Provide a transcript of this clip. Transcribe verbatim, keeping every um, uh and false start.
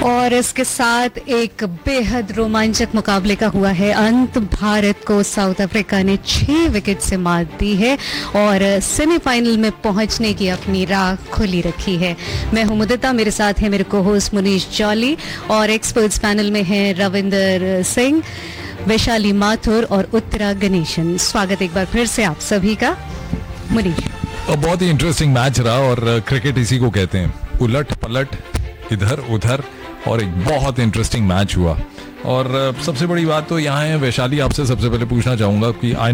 और इसके साथ एक बेहद रोमांचक मुकाबले का हुआ है अंत। भारत को साउथ अफ्रीका ने छह विकेट से मात दी है और सेमीफाइनल में पहुंचने की अपनी राह खुली रखी है। मैं हूं मुदिता, मेरे साथ है मेरे को होस्ट मुनीश जॉली और एक्सपर्ट्स पैनल में हैं रविंदर सिंह, वैशाली माथुर और उत्तरा गणेशन। स्वागत एक बार फिर से आप सभी का। मुनीश, बहुत ही इंटरेस्टिंग मैच रहा और क्रिकेट इसी को कहते हैं, उलट पलट इधर उधर, और एक बहुत इंटरेस्टिंग मैच हुआ। और सबसे बड़ी बात तो यहाँ है, वैशाली आपसे सबसे पहले पूछना चाहूंगा कि आई